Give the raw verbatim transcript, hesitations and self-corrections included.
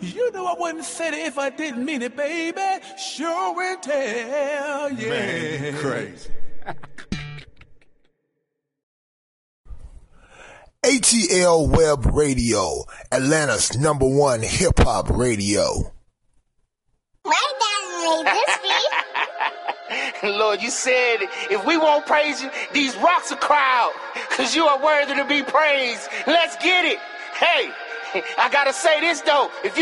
You know I wouldn't say it if I didn't mean it, baby. Sure and tell, yeah. Man, crazy. A T L Web Radio, Atlanta's number one hip-hop radio. Right down this beat. Lord, you said if we won't praise you, these rocks will cry out, because you are worthy to be praised. Let's get it. Hey, I got to say this, though. If you